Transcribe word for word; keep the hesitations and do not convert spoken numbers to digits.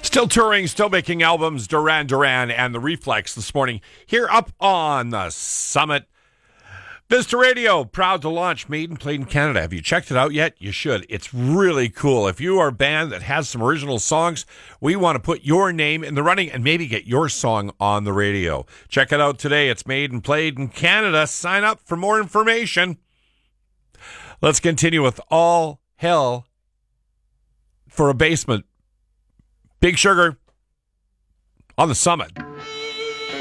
Still touring, still making albums, Duran Duran and The Reflex this morning here up on the Summit. Vista Radio, proud to launch Made and Played in Canada. Have you checked it out yet? You should. It's really cool. If you are a band that has some original songs, we want to put your name in the running and maybe get your song on the radio. Check it out today. It's Made and Played in Canada. Sign up for more information. Let's continue with All Hell for a Basement. Big Sugar on the Summit.